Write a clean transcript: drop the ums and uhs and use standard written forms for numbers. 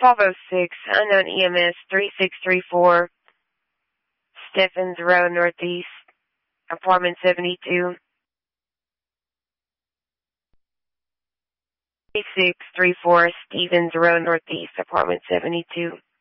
1206, unknown EMS 3634, Stephens Row Northeast, apartment 72. 3634, Stevens Row Northeast, apartment 72.